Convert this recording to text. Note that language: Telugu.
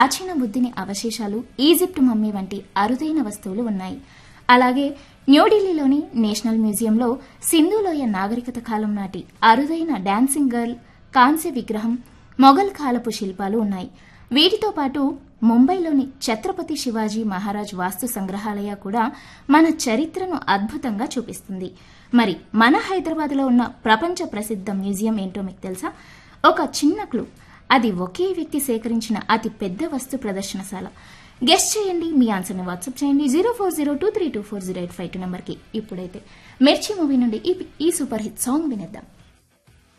ప్రాచీన బుద్ధిని అవశేషాలు, ఈజిప్ట్ మమ్మీ వంటి అరుదైన వస్తువులు ఉన్నాయి. అలాగే న్యూఢిల్లీలోని నేషనల్ మ్యూజియంలో సింధులోయ నాగరికత కాలం నాటి అరుదైన డాన్సింగ్ గర్ల్ కాంస్య విగ్రహం, మొఘల్ కాలపు శిల్పాలు ఉన్నాయి. వీటితో పాటు ముంబైలోని ఛత్రపతి శివాజీ మహారాజ్ వాస్తు సంగ్రహాలయ కూడా మన చరిత్రను అద్భుతంగా చూపిస్తుంది. మరి మన హైదరాబాద్లో ఉన్న ప్రపంచ ప్రసిద్ధ మ్యూజియం ఏంటో మీకు తెలుసా? ఒక చిన్న క్లూ, అది ఒకే వ్యక్తి సేకరించిన అతి పెద్ద వస్తు ప్రదర్శనశాల. గెస్ట్ చేయండి, మీ ఆన్సర్ని వాట్సాప్ చేయండి 0402324085 నెంబర్కి. ఇప్పుడైతే మిర్చి మూవీ నుండి ఈ సూపర్ హిట్ సాంగ్ వినేద్దాం.